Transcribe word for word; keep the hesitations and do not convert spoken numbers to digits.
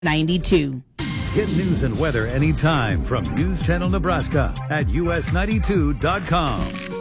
ninety-two. Get news and weather anytime from News Channel Nebraska at U S ninety-two dot com.